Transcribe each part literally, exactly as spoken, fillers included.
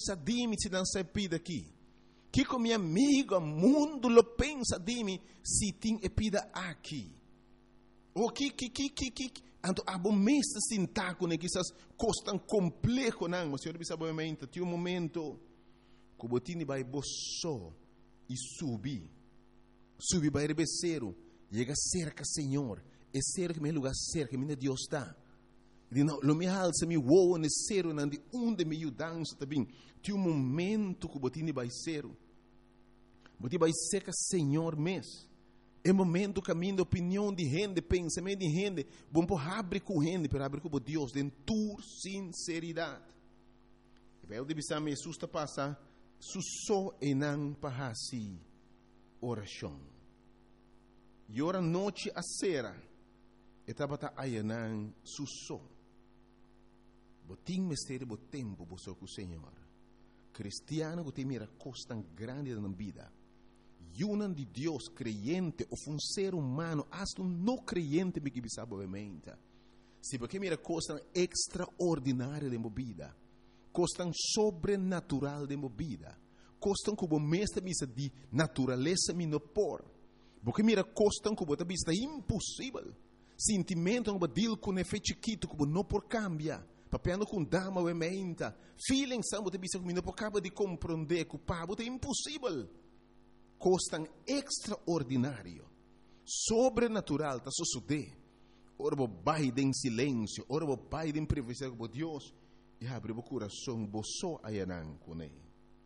pensa de mim se não sai pida aqui? Que com minha amiga, mundo lo pensa de mim se tem pida aqui? O que, que, que, que, que, anto abo mesta sintaco, né, que essas coisas tão complexo, não, mas senhor bisa boamente, tem um momento, que o botini vai boçó e subir, subir vai rebeceiro, chega cerca, Senhor, é cerca, meu lugar cerca, minha Deus está. Ele não, lo me alça, me voa, ne cero, não de onde me dança também. Tem um momento que o botini vai ser, o botini vai seca, Senhor, mês. É momento caminho, opinião de gente, pensamento de gente, bom por abrir com gente, para abrir com Deus, de tua sinceridade. E vai o de me assusta passar, sussó e não para si oração. E ora noite a sera, e tabata ayanan sussó. Botim mistério bo tempo bo com o Senhor. Cristiano bo tem mira costa grande na vida. Yunan de Deus creyente ou um ser humano, hasta um não creyente me que sabe obviamente. Se porque mira costa extraordinária de vida, costa sobrenatural de vida, costa como mestre misa de natureza me no por. Porque mira costa como vista impossível. Sentimento como deal com efeito chiquito como não por cambia. Papiando com dama obviamente. Feeling são te vista como não por cabo de compreender que o pabo é impossível. Costan extraordinário, sobrenatural, está sucedendo. Ora, o pai em silêncio, ora, o pai em privacidade com Deus, e abre o coração, boçou a yanan com ele.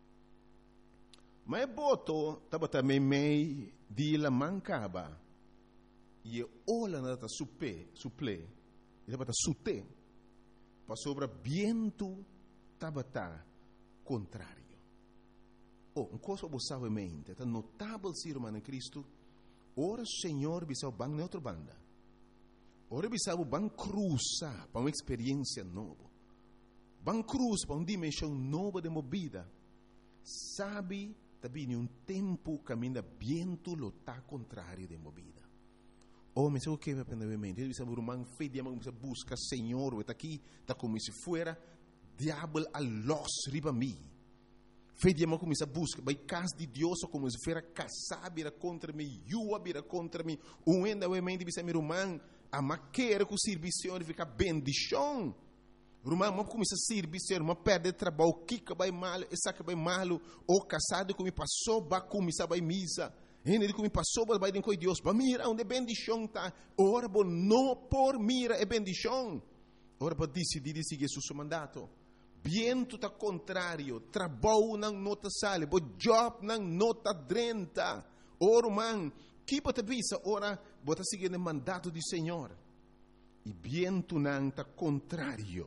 Mas boto, estava também meio de la mancaba, e olha nada supe, suple, e estava sute, para sobre viento, estava contrário. Oh, um coisa que você mente, é notável ser humano em Cristo. Ora, Senhor, bisau bang na outra banda. Ora, bisau bang cruza para uma experiência nova. Bang cruz para uma dimensão nova de movida. Sabe, também um tempo caminha viento lo tá contrário de movida. Oh, mas o que me aprendeu em mente? Ele bisau rumang fe diamang bisa busca Senhor, está aqui, está como se fuera diabo a los riba mi. Fei dia como essa busca, vai casa de Deus como se fera casar vira contra mim, yua vira contra mim, um ainda o emende bisa meu irmão, a maquera com serviço de ficar bendição. Irmão, mas como essa serviço, irmão perde trabalho, kika vai mal, essa que vai mal, ou casado como passou, ba como essa vai misa, ainda como passou, vai de com Deus, ba mira onde bendição tá, ora bo não por mira é bendição, ora bo decidir seguir seu mandato. Viento está contrário, trabalho não nota sale, bo job não nota drenta. Ora, man, que bota visa, ora, bota seguir o mandato do Senhor. E viento não está contrário.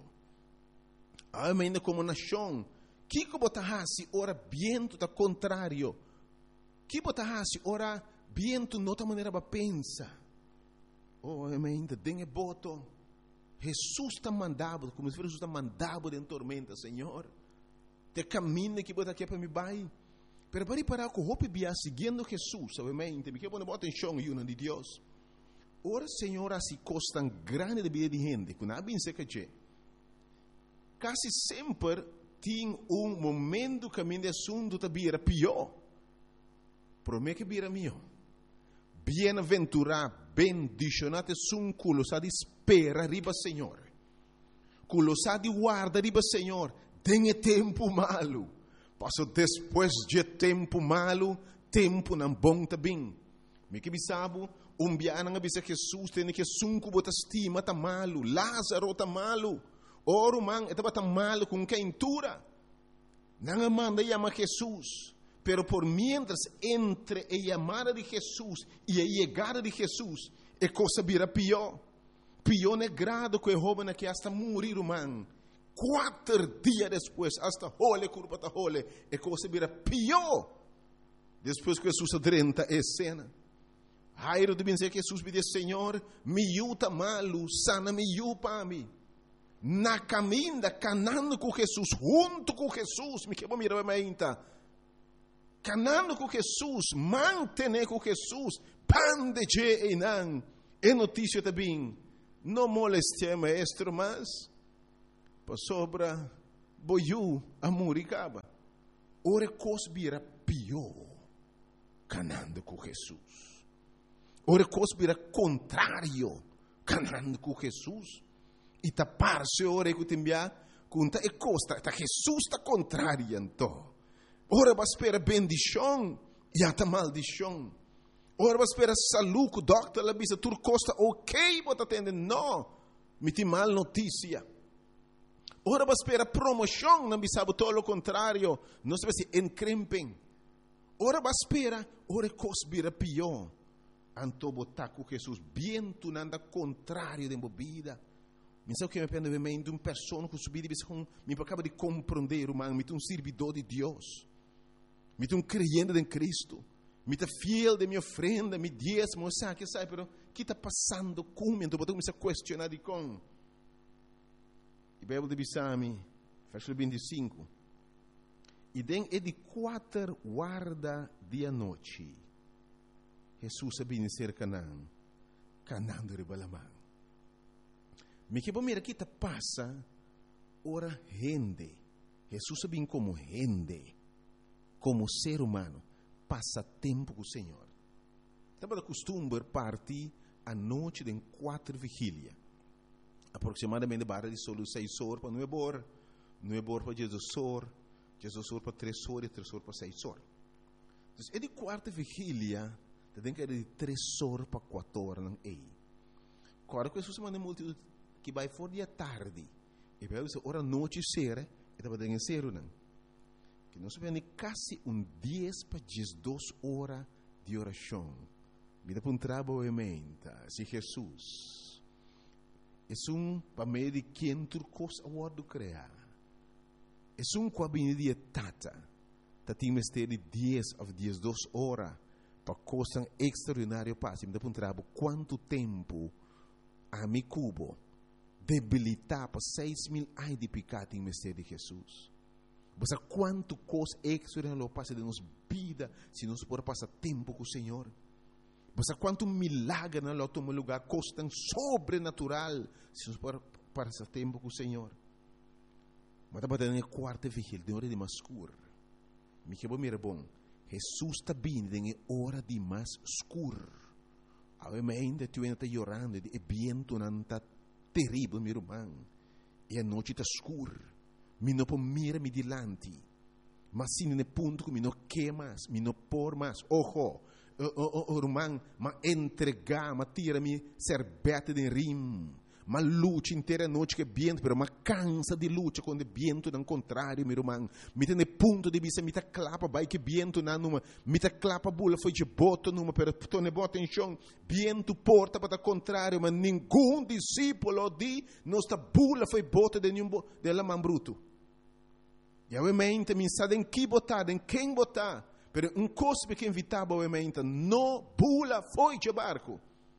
Ainda como nação, que bota hasi, ora, viento está contrário. Que bota hasi, ora, viento nota maneira para pensa. Oh, ainda tem boto. Jesus está mandado, como se Jesus está mandado em tormenta, Senhor. Te caminho que bota aqui para me vai. Pero para parar com roupa bia seguindo Jesus, obviamente, me quer pôr bota em chão e de Deus. Ora, Senhor, assim costa grande de vida de gente, que não bem se que quase sempre tem um momento que caminho de assunto tá bira pior. Promete que bira melhor. Bem-aventurado, bendicionate sun culo sa di spera riba Senhor. Culo sa di guarda riba Senhor. Tenha tempo malo. Passo depois de tempo malo, tempo não bom também. Me que bisabo, um biana nga bisa Jesus tem que sun cubo ta estima ta malo, Lázaro ta malo. Oro man etaba ta malo com quentura. Nanga manda yama Jesus. Pero por mientras entre a llamada de Jesús y a llegada de Jesús, é cosa vira pior. Pior é grado que o jovem que hasta morir, man. Quatro dias depois, hasta hole, curva ta hole, é cosa vira pior. Depois que Jesus adrenta a cena. Jairo de dizer que Jesus me diz, Senhor, me yuta malo, sana me yu para mim. Na caminha, canando com Jesus, junto com Jesus, me quebra mirar a minha. Canando com Jesus, mantener com Jesus, pan de je e não. É notícia também. Não moleste, maestro, mas para sobra boiu amuricaba. Ora cosbira pior canando com Jesus. Ora cosbira contrário canando com Jesus. E tapar-se ora que timbia conta e costa, ta Jesus está contrário então. Ora vai esperar bendição e até maldição. Ora vai esperar saúde, o doctor la bisa tur costa ok, bota atende não, me tem mal notícia. Ora vai esperar promoção, não bisa todo o contrário, não se se encrempem. Ora vai esperar, ora cosbira pior. Anto botar com Jesus bem tu nanda contrário de vida. Me sabe que me pende de uma pessoa que subir e com me acaba de compreender, humano, me um servidor de Deus. Me um creyente em Cristo. Me tá fiel de minha ofrenda, me diezmo, sabe que sai, pero que está passando comigo? Então, me questionar de com. E Bíblia de Bisami, versículo vinte e cinco. E den é de quatro guarda dia noite. Jesus sabia ser Canaã, Canaã de Ribalamã. Me que bom mira que te passa, ora rende. Jesus sabia como rende, como ser humano, passa tempo com o Senhor. Estava de costume partir a noite de quatro vigília. Aproximadamente barra de solo seis horas para nove horas, nove horas para Jesus horas, Jesus horas para três horas e três horas para seis horas. Então, é de quarta vigília, tem que ir de três horas para quatro horas não é. Agora que Jesus manda multidão que vai fora dia tarde, e vai dizer hora noite será, e estava dando ser não. Que nós vemos quase um dez para duas horas de oração. Me dá para um trabalho emenda, se Jesus é um para meio de quem tu costa o do criar. É um com a benedita tata, tá tem mistério de dez ou duas horas para costa extraordinário passo. Me dá para um trabalho quanto tempo a mi cubo debilitar para seis mil anos de pecado em mistério de Jesus. Você quanto coisa extraordinário passa de nossa vida se nós podemos passar tempo com o Senhor. Você quanto milagre na nosso lugar costa sobrenatural se nós podemos passar tempo com o Senhor. Mas estava na quarta vigília, de hora de mais escuro. Me que bom, mira bom. Jesus está vindo em hora de mais escuro. Obviamente, tu ainda está chorando, e vento não está terrível, meu irmão. E a noite está escura. Me não pode mirar me dilante. Mas sim, no ponto que me não quer mais, me não por mais. Ojo, oh, oh, irmão, mas entregar, mas tira-me serbete de rim. Mas luta inteira noite que viento, pero mas cansa de luta quando o viento não contrário, meu irmão. Me tem ponto de vista, me tá clapa, vai que viento não numa, me tá clapa bula foi de boto numa, pero tu ne bota em chão, viento porta para contrário, mas nenhum discípulo de nossa bula foi bota de nenhum de la man bruto. E obviamente me sabe em que botar, em quem botar, pero um cospe que invitava obviamente, no bula foi de barco.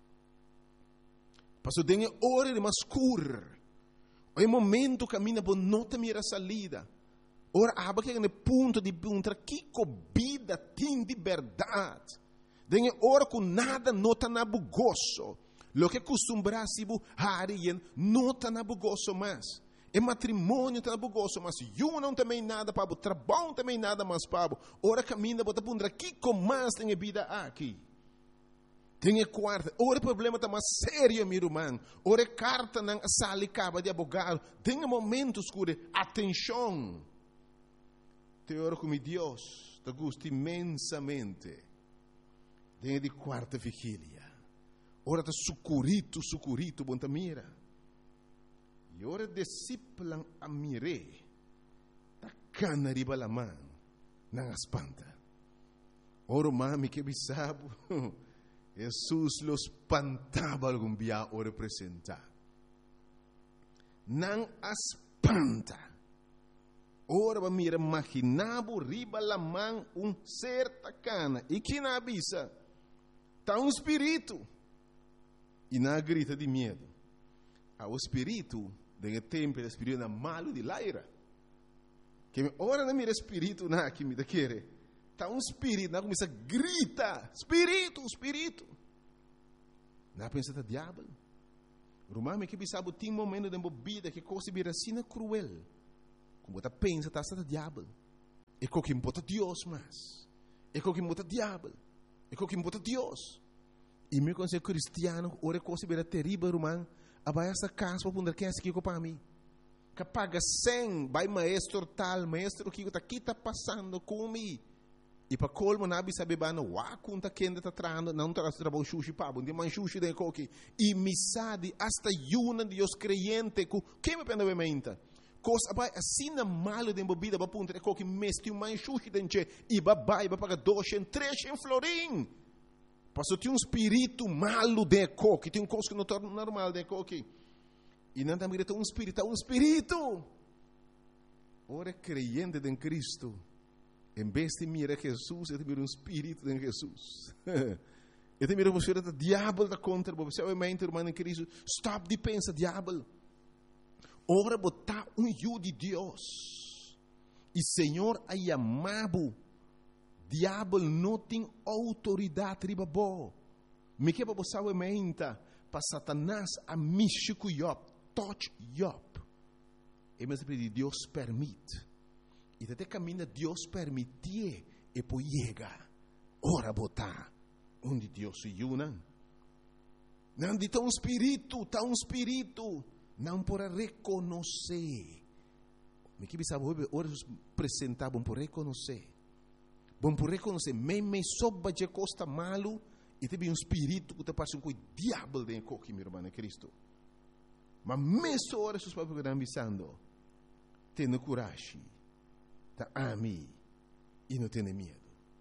Passou dengue hora de mais escuro. O momento caminha por nota mira salida. Ora aba que no ponto de encontrar que vida tem de verdade. Dengue hora com nada nota na bugoso. Lo que costumbrasse bu harien nota na bugoso mais. E matrimônio tá na bugoso mas eu não também nada para o trabalho também nada mais para. Ora caminha bota pundra que com mais tem vida aqui. Tem quarta, ora problema está mais sério, meu irmão. Ora carta não sale caba de advogado. Tem momentos escuros, atenção. Te oro com Deus, te gosto imensamente. Tem de quarta vigília. Ora está sucurito, sucurito, bom ta mira. E ora discípulo a mire, ta cana riba la mão, não espanta. Ora mami que bisabo. Jesus los espantava algum dia o representar. Não espanta. Ora va mira imaginavo riba la mão um ser tacana. E que na avisa? Tá um espírito. E na grita de medo. Ah, o espírito, de tempo, o espírito é malo de laira. Que ora não mira espírito na que me querer. Está um espírito, não começa a gritar, espírito, espírito. Não pensa que é diabo. Romano que sabe tem momento de vida que coisa vira assim cruel. como você pensa, está sendo diabo. É o que importa Deus mais. É o que importa diabo. É o que importa Deus. E meu conselho cristiano, ora coisa bem terrível, irmão, abai essa casa para poder quem é que para mim. Que paga cem, vai maestro tal, maestro que está aqui está passando comigo. E para colmo nabi sabe bana, wa kunta kenda está trando, não está trabalhando sushi pabo, de man sushi de coque. E misade hasta yuna de os creyente ku, que me pende bementa. Coisa abai assim na malo de bebida para punta de coque mesti um man sushi denche e babai para pagar dois em três em florim. Passou tem um espírito malo de coque, tem um coisa que não está normal de coque. E não também tem um espírito, um espírito. Ora creyente em Cristo. Em vez de mirar Jesus, eu miro um espírito em Jesus. Eu miro você o diabo da contra você. Obviamente, irmão em Cristo, stop de pensar diabo. Ora botar um eu de Deus. E Senhor a chamado. Diabo não tem autoridade riba bo. Me que para você obviamente para Satanás a místico Job, touch Job. E mas Deus permite. E até caminha Deus permitir e por chega. Ora botar onde Deus se une. Não de tão espírito, tão espírito, não por reconhecer. Me que sabe ora apresentar bom por reconhecer. Bom por reconhecer, me me soba de costa malo e tem um espírito que está passando com o diabo dentro de meu irmão Cristo. Mas mesmo ora seus papéis que estão avisando, tenha coragem. Tá a mim e não tenha medo.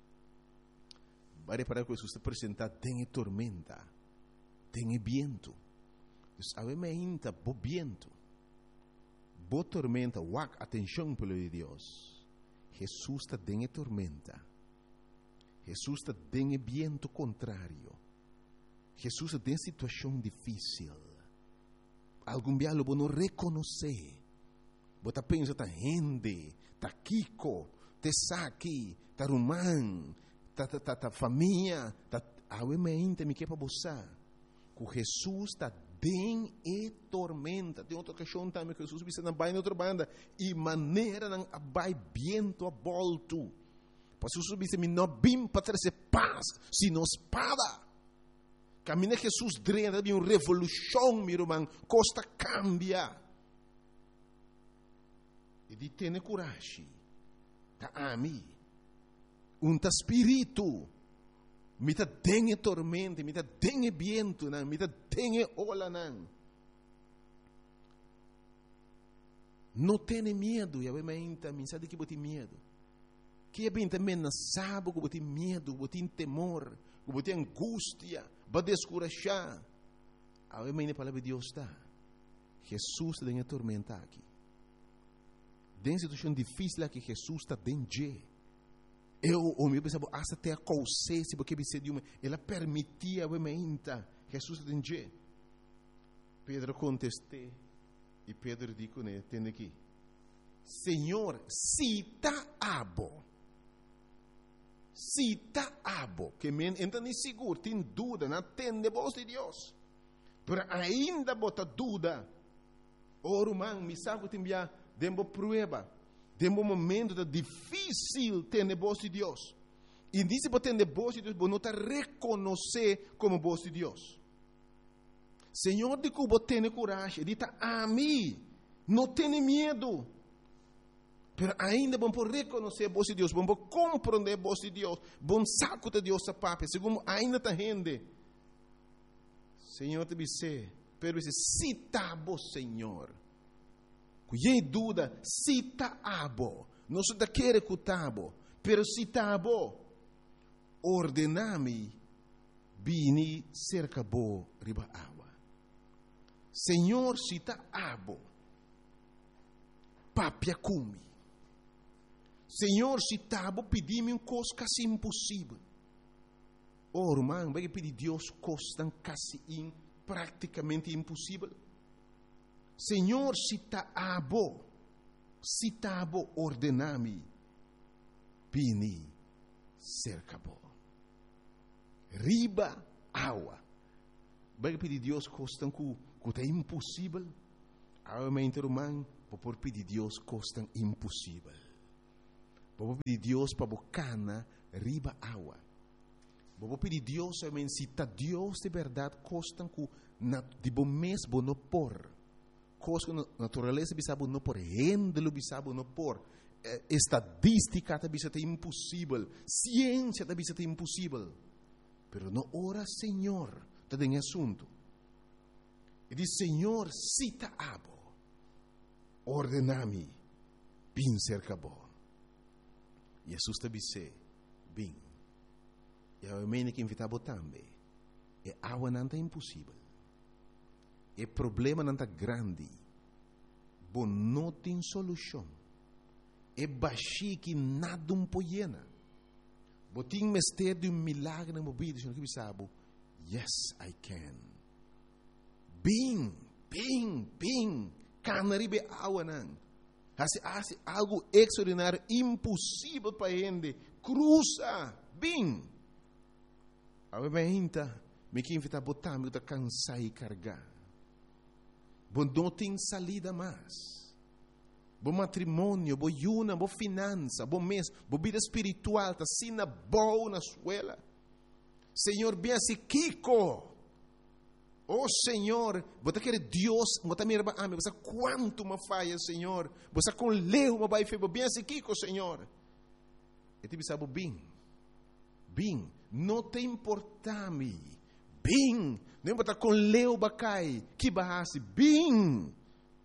Vai para que Jesus te apresentar, tem tormenta, tem vento. Sabe me inta bo vento, bo tormenta, wak atenção pelo de Deus. Jesus está tem tormenta. Jesus está tem vento contrário. Jesus está tem situação difícil. Algum dia lo não reconhecer. Você pensa tá rende, tá Kiko, tá Saki, tá Rumán, tá tá tá, tá família, tá obviamente me que para você. Que Jesus está bem e tormenta. Tem outra questão também que Jesus disse na baina outra banda e maneira não abai viento a volto. Para Jesus disse me não bim para trazer paz, sino espada. Caminha Jesus drena de uma revolução, meu irmão, costa cambia. E de ter coragem. Tá a mim. Um tá espírito. Me tá dengue tormenta, me tá dengue viento, não, me tá dengue ola, não. Não tenha medo, e obviamente, me sabe que você tem medo. Que é bem também não sabe que você tem medo, você tem temor, que você tem angústia, vai descorajar. Obviamente, a palavra de Deus está. Jesus está em tormenta aqui. Tem situação difícil que Jesus está dentro. Eu, o meu pensava, essa até a consciência, porque me de uma, ela permitia, obviamente, Jesus está dentro. Pedro contestou, e Pedro disse, né, tem aqui, Senhor, se está abo, se está abo, que me entende seguro, tem dúvida, não tem a voz de Deus, mas ainda bota dúvida, oh, irmão, me sabe que tem Dembo prueba, dembo momento da difícil ter a voz de Deus. E disse para ter a voz de Deus, você não está reconhecer como voz de Deus. Senhor, de que você tem coragem, de estar a mim, não tem medo. Mas ainda vamos reconhecer a voz de Deus, vamos compreender a voz de Deus, vamos saco de Deus a papai, segundo ainda está rende. Senhor, te disse, pero disse, cita vos, Senhor. E dúvida, se está abo, não se quer cutabo, pero se está abo, ordenami, bini cerca bo riba água. Senhor, se está abo, papia cumi. Senhor, se está abo, pedi-me um coisa quase impossível. Oh, irmão, vai pedir Deus coisa quase in, praticamente impossível. Senhor, se está abo, se está abo, ordenami, pini, cercabo. Riba, água. Vai pedir Deus coisa que é impossível. Obviamente, irmão, por pedir Deus coisa impossível. Por pedir Deus para bocana riba água. Por pedir Deus, se está Deus de verdade, coisa que de bom mês não por. Coisa que natureza bisabo não por, rendelo bisabo não por. Estadística está bisabo impossível. Ciência está bisabo impossível. Pero não ora, Senhor, está em assunto. E diz, Senhor, cita abo. Ordenami, bin cerca bom. Jesus te disse, bem. E a mim que invitava também. E água não é impossível. E problema não é grande. Bom, não tem solução. E baixi que nada um poiena. Bom, tem mistério de um milagre na minha vida. Senhor, que sabe? Yes, I can. Bem, bem, bem. Canaribe água não. Hace, hace algo extraordinário, impossível para gente. Cruza, bem. Obviamente, me que invita a botar, me que cansar e carregar. Bom, não tem salida mais. Bom matrimônio, bom yuna, bom finança, bom mês, bom vida espiritual, tá sina boa na escola. Senhor, bem assim, Kiko. Oh Senhor, você quer Deus, você me ama, você quanto me falha, Senhor. Você com leu, me vai fazer bem assim, Kiko, Senhor. E te sabe bem, bem, não te importa-me, bem, não importa com leu, bacai, que barrasse, bem.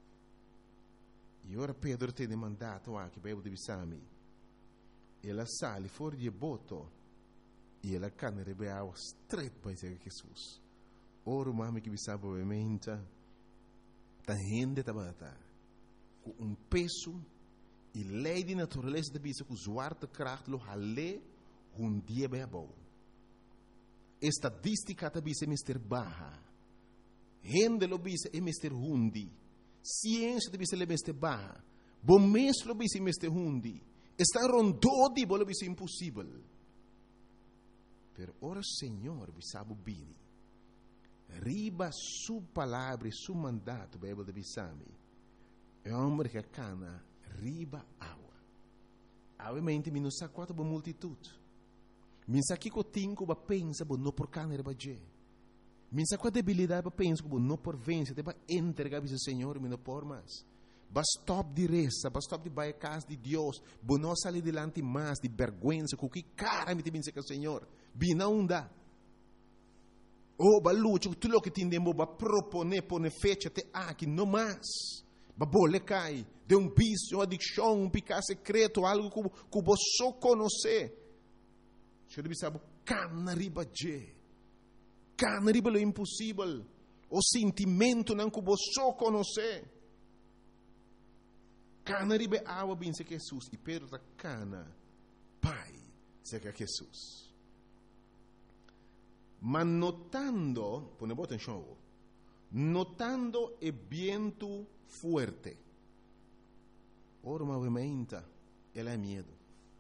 E ora Pedro tem mandato aqui, para eu te bisami. Ela sale fora de boto, e ela cana rebeava straight para Jesus. Ora, mami que bisaba obviamente, ta gente tabata, com um peso e lei de natureza de bisa com zwarte kracht lo hale um dia bem bom. Estadística de bisa é mister baha, gente lo bisa é mister hundi, ciência de bisa é mister baha, bom mês lo bisa é mister hundi, está rondou de bolo bisa impossível. Pero ora Senhor bisabo bini. Riba su palavra e su mandato, Bíblia de Bissami, é um homem que cana riba água. Obviamente, me não sabe quanto boa multitude. Me sabe que eu tenho que pensar, não por cana riba je. Me sabe qual debilidade para pensar, não por vencer, para entregar ao Senhor, me não por mais. Basta stop de reza, basta stop de baia casa de Deus, não sair delante mais de vergonha, com que cara me te pensa que o Senhor, bina onda. Oh, balucho, tu lo que tindemo ba propone pone fecha te aqui no mais. Ba bole cai, de um vício, uma adicção, um picar secreto, algo que que você só conhece. Você deve saber cana riba je. Cana riba lo impossível. O sentimento não que você só conhece. Cana riba água bem se Jesus e Pedro da cana. Pai, se que Jesus. Ma notando, ponemos atención, notando el viento fuerte, ora movimenta, ela é medo.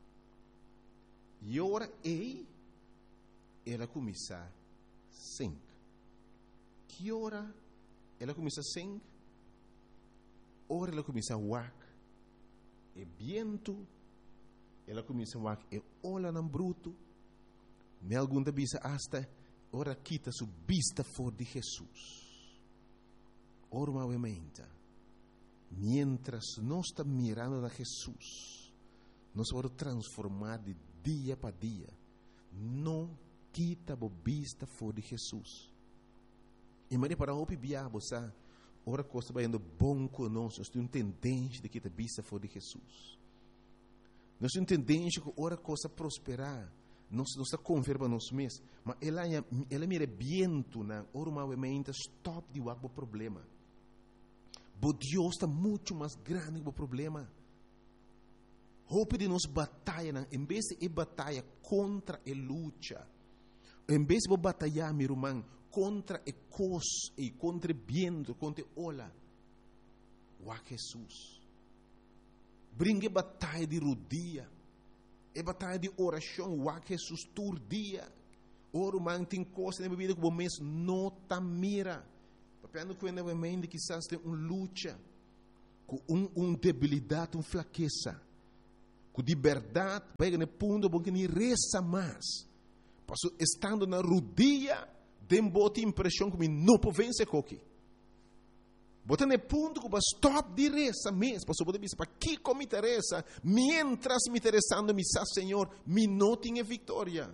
E ora ei, ela começa a sink. Que ora ela começa a sink? Ora ela começa a wak. E viento, ela começa a wak. E ola não bruto. Me algum da bisa hasta ora quita su vista for de Jesus. Ora movimenta. Mientras nós estamos mirando a Jesus, nós vamos transformar de dia para dia. Não quita a vista for de Jesus. E mas para o biabo, sabe? Ora coisa vai indo bom conosco, nós temos tendência de quitar a vista for de Jesus. Nós temos tendência que ora coisa prosperar. Não está confirmando nós mesmos, mas ela ela mira viento na normalmente stop de o problema. Bo Deus está muito mais grande que o problema. Hope de nós batalha, em vez de batalha contra a luta, em vez de batalhar, meu irmão, contra a cos e contra o viento, contra a ola, o Jesus. Brinque batalha de rodia. É batalha de oração, o que Jesus todo dia. Oro man tem coisa na vida que o mês não tá mira. Papendo que na mente quizás tem uma luta. com um, um debilidade, uma fraqueza, com liberdade, vai no ponto bom que nem reza mais. Passo estando na rodilha, tem boa impressão que não pode vencer coque. Bota no ponto que vai stop de reza mesmo, passo pode dizer para que como me interessa, mientras me interessando me sa Senhor, me não tenho vitória.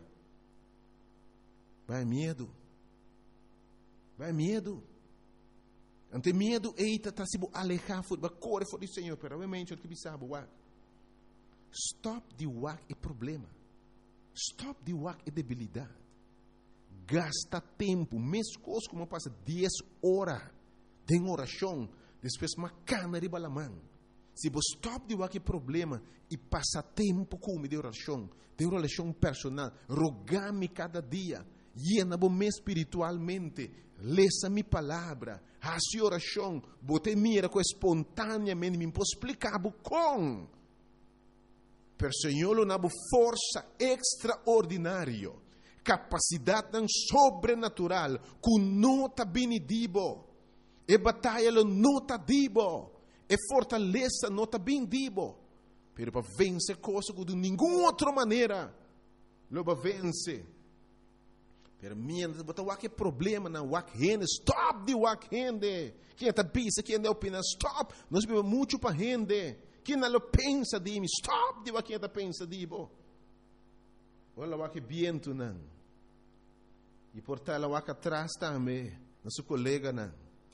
Vai medo. Vai medo. Ante medo, eita, tá se alejar, vai correr fora do Senhor, pero obviamente o que sabe, uau. Stop de uau é problema. Stop de uau é debilidade. Gasta tempo, mesmo coisa como passa dez horas de oração, depois uma cana de balamão. Se você stop de uau é problema e passa tempo com de oração, de oração personal, rogar-me cada dia, llena-me espiritualmente, leça minha palavra, faça oração, bote mira com espontaneamente, me posso explicar com. Per Senhor, uma força extraordinária, capacidade sobrenatural, com nota benedibo, e batalha nota dibo, e fortaleza nota bendibo, pero para vencer coisas que de nenhuma outra maneira, não vai vencer. Pero mientras botar o que problema na wak rende, stop de wak rende. Quem está pensa, quem está opina, stop. Nós vivemos muito para rende. Quem não pensa de mim, stop de wak quem está pensa de bo. Olha o wak viento não. E portar o wak atrás também, nosso colega não.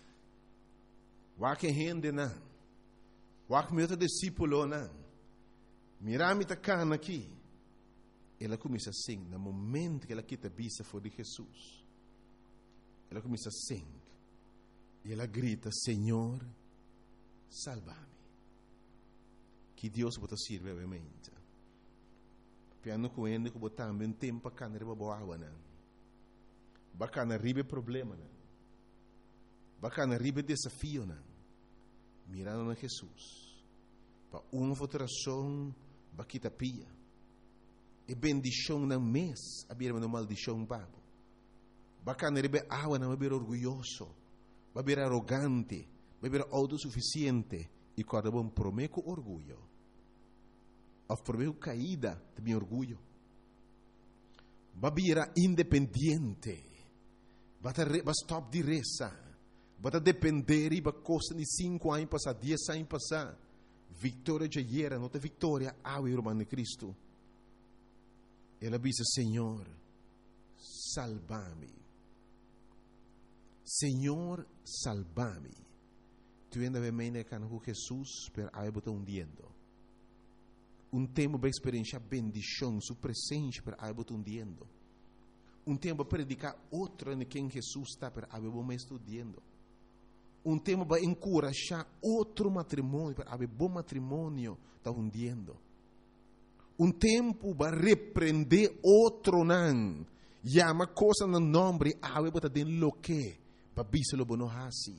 Wak rende não. Wak meu discípulo não. Mirami tá cana aqui. Ela começa assim, no momento que ela quita a vista fora de Jesus. Ela começa assim. E ela grita, Senhor, salva-me. Que Deus bota sirve, obviamente. Piano com ele, que botar também um tempo para canar para boa água, não. Bacana ribe problema, não. Bacana ribe desafio, não. Mirando na Jesus. Para uma votação, baquita pia. E bendição não mês, a beira uma maldição babo. Bacana rebe água não beber orgulhoso, beber arrogante, beber autossuficiente e cada bom promeco orgulho. Of promeco caída de meu orgulho. Babira independente, bata stop de reza, bata depender e ba costa de cinco anos passar, dez anos passar. Vitória de era, não tem vitória, ao irmão de Cristo. Ela disse, Senhor, salva-me. Senhor, salva-me. Tu ainda vem com Jesus, pero aí botou hundiendo. Um tempo para experienciar bendição, sua presença, pero aí botou hundiendo. Um tempo para predicar outro em quem Jesus está, pero aí botou estudando. Um tempo para encorajar outro matrimônio, pero aí bom matrimônio está hundiendo. Um tempo para repreender outro não. Chama coisa no nome, a bota den lo que, para biselo bono hasi.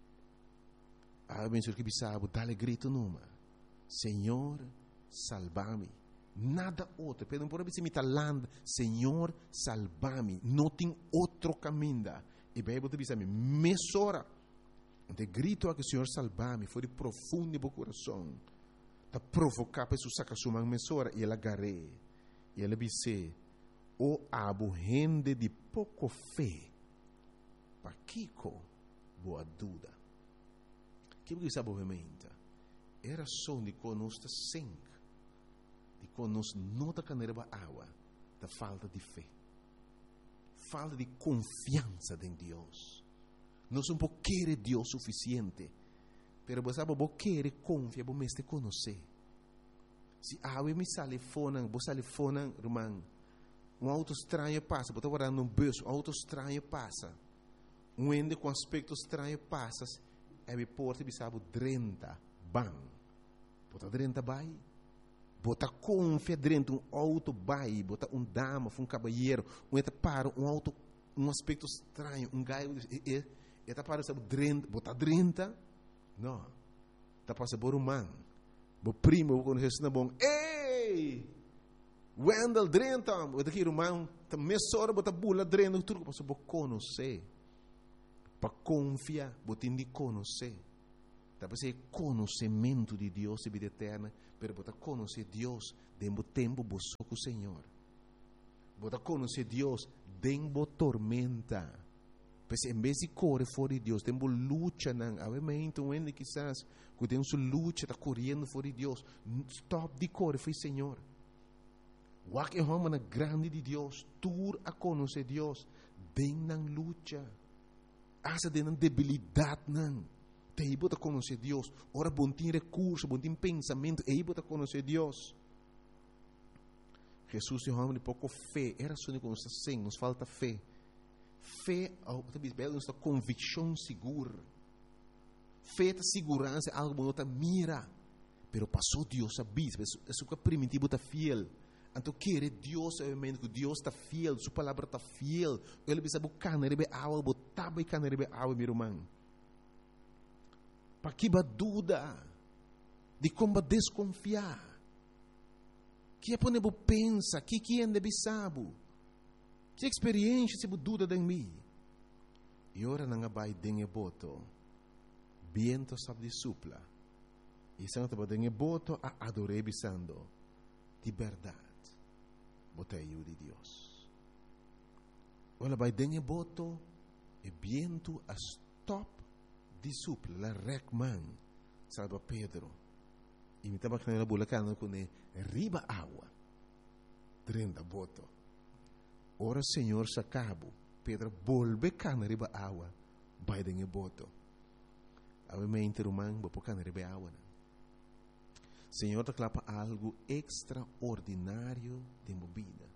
A ben que bisabo, dale grito numa. Senhor, salva-me. Nada outro. Pedro por se me talando, Senhor, salva-me. Não tem outro caminho. E bem botar bisame, mesora. De grito a que Senhor salva-me, foi de profundo no coração. Ta provocar para sacar sua mesora e ela agarrei. E ela disse, o abo rende de pouco fé. Para Kiko, boa dúvida. Que você sabe obviamente? Era só de conosco sem, de conosco não da caneira água, da falta de fé, falta de confiança em Deus. Nós não podemos querer Deus suficiente. Pero você sabe, você quer confiar, você me conhecer. Se a água me sale fora, você sale fora, irmão, um auto estranho passa, você está guardando um bolso, um auto estranho passa, um ende com aspecto estranho passa, é me porta e sabe, drenta, bam. Você drenta vai, você confia dentro um auto vai, você um dama, um cabalheiro, um eta para um auto, um aspecto estranho, um gaio, eta para sabe, drenta, você drenta. Não, está passando por um man. O primo, quando Jesus não é bom, ei, Wendell drenta, o daqui irmão, está mesora, bota bula drenta, tudo que você conhecer, para confiar, você tem de conhecer. Talvez é conhecimento de Deus e vida eterna, pero bota conhecer Deus dentro do tempo boço com o Senhor. Bota conhecer Deus dentro da tormenta. Pois em vez de correr fora de Deus, temos luta, não. Obviamente, um ano quizás, que temos luta, está correndo fora de Deus. Stop de correr, foi Senhor. O que é uma grande de Deus, tur a conhecer Deus, dentro da luta. Asa dentro da debilidade, não. Tem que conhecer Deus. Ora, bom tem recurso, bom tem pensamento, é que conhecer Deus. Jesus é um homem de pouco fé. Era só que nos assim, nos falta fé. Fé, nos dá convicção segura. Fé é segurança, algo que não mira. Pero passou Deus a bis, é o que primitivo está fiel. Então, querer Deus, obviamente, que Deus está fiel, sua palavra está fiel. Ele precisa buscar na rebe água, botar buscar na rebe água, meu irmão. Para que dúvida de como desconfiar. Que é para pensar, que que é de saber. Que experiência se dúvida em mim. E ora não vai dengue boto. Viento sabe de supla. E se não te dengue boto a adorar bisando. De verdade. Botei eu de Deus. Ora vai dengue boto. E viento a stop de supla. La recman. Salva Pedro. E me estava canando a bulacana com ele. Riba água. Trenta boto. Ora Senhor se acabou. Pedro volve cana riba água. Vai dengue boto. Obviamente romano vou cana riba água. Senhor te clapa algo extraordinário de movida.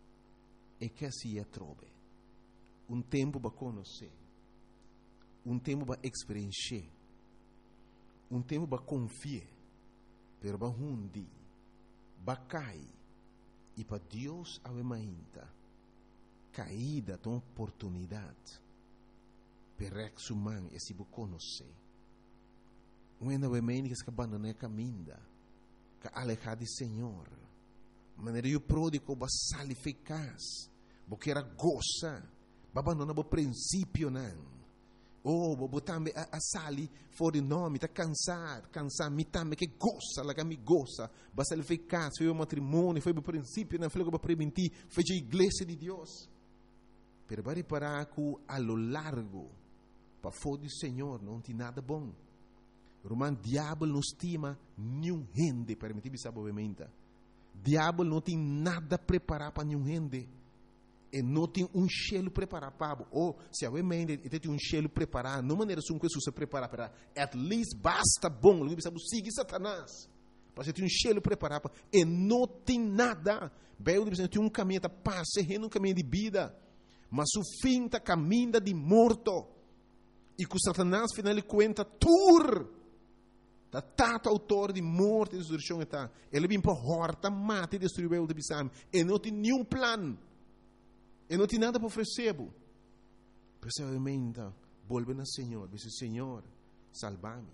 E que assim é trove. Um tempo para conhecer. Um tempo para experienciar. Um tempo para confiar. Pero para hundi. Para cair. E para Deus avemainta. Caída de uma oportunidade para ex humano e se conhecer. Um ainda é meio que se abandona a caminha, que alejar do Senhor. Maneira o pródigo vai sair eficaz, porque era goza, vai abandonar o princípio não. Oh, vou também a sair fora de nome, está cansado, cansado, me também que goza, lá que me goza, vai sair eficaz, foi o matrimônio, foi o princípio, não foi o que permitir, foi a igreja de Deus. Pero vai reparar que a lo largo, para fora do Senhor, não tem nada bom. Romano, diabo não estima nenhum gente, permitir me saber obviamente. Diabo não tem nada preparado para nenhum gente. E não tem um cheiro preparado para. Ou, se obviamente, ele tem um cheiro preparado, não maneira que Jesus se prepara para. At least basta bom. Ele precisa seguir Satanás. Para ter um cheiro preparado para. E não tem nada. Bem, ele tem um caminho de paz, um caminho de vida. Mas o fim está caminho de morto. E que Satanás, afinal de contas, tur. Está tato autor de morte e destruição. Ele vem para horta, mata e destruir o de Bissam. E não tem nenhum plano. E não tem nada para oferecer. Precisamente, volve ao Senhor. Diz, Senhor, salva-me.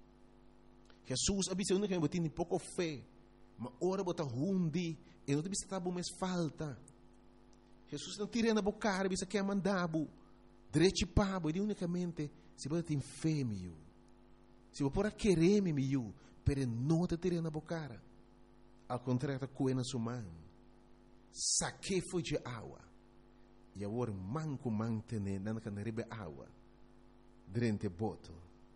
Jesus avisa que eu tenho pouco fé. Mas ora botar hundi. E não tem que estar mais falta. Jesus não tira na boca, bisa que é mandado. Direito pabo, e unicamente, se você tem fé, meu. Se você pode querer, meu, pero não te tira na boca. Ao contrário, coena sua mão. Saque foi de água. E agora, manco mantene, não can rebe água. Durante boto.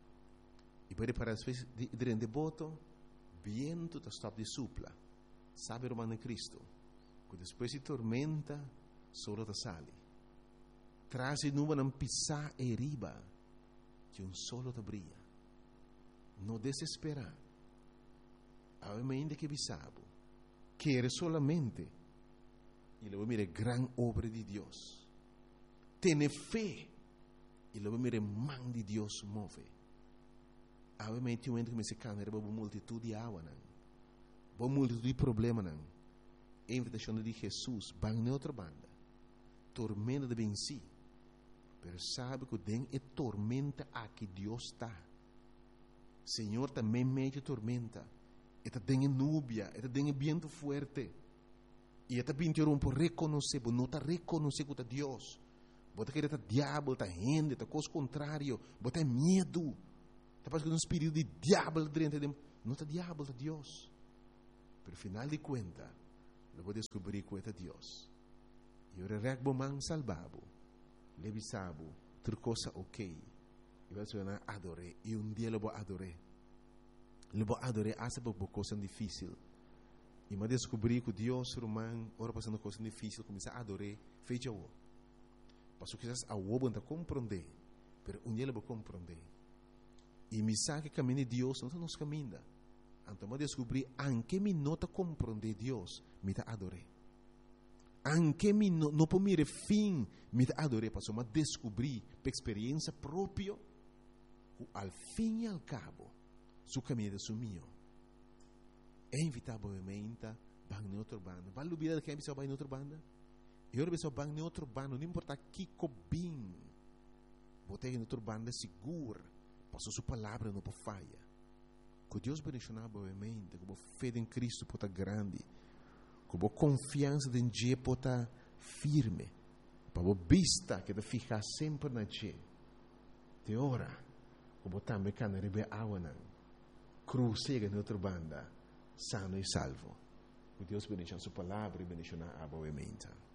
E pode parar, durante boto, viento te stop de supla. Sabe, Romano Cristo, que depois de tormenta, solo te sale. Traz e nuvem não pisar e riba, que um solo te brilha. Não desesperar. Obviamente que bisabo. Quer solamente. E luego mire gran obra de Deus. Tiene fé. E luego mire man de Deus move. Obviamente um ente que me se cana, era uma multitud de água, não. Uma multitud de problema, não. A invitação de Jesus, van na outra banda. Tormenta de venci. Pero sabe que tem é tormenta aqui Deus está. Senhor também meio tormenta. Eta tem núbia, eta tem vento forte. E eta pintou um por reconhecer, não está reconhecer que é Deus. Bota que está diabo, está gente, está coisa contrário, bota medo. Depois que um espírito de diabo dentro de não é diabo, é Deus. Pero final de conta, eu vou descobrir que é Deus. E eu regbo man salvabo, levi sabo, ter coisa ok. E vai ser na adore, e um dia eu vou adore. Eu vou adore essa por coisa difícil. E eu descobri que Deus romano, ora passando coisa difícil, começa a adorar, fecha o. Passo que a o não compreender, pero um dia eu vou compreender. E me sabe que caminho de Deus não nos caminha. Então eu descobri, anche me nota compreender Deus, me ta adore. Anche me no, no po mire fim, me ta adore, passo a descobrir, por experiência própria, al fim e al cabo, su caminho de su mio. É invitavelmente, bang em outra banda. Vale lubida que é bisa bang em outra banda? Eu ora bisa bang em outra banda, não importa que cobim. Botei em outra banda segura, passou sua palavra não pode falha. Que Deus bendicionar boamente, com fé em Cristo pode estar grande, com confiança em Deus pode estar firme, para vista que te ficar sempre na Deus. Te ora, como também can rebe awanan, cruzega em outra banda, sano e salvo. Que Deus bendicionar sua palavra e bendicionar boamente.